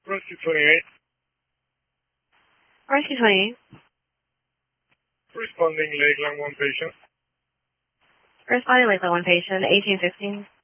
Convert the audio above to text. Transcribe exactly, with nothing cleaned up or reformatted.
Rescue twenty-eight. Rescue twenty-eight. Responding Lakeland one patient. Responding Lakeland one patient, eighteen fifteen.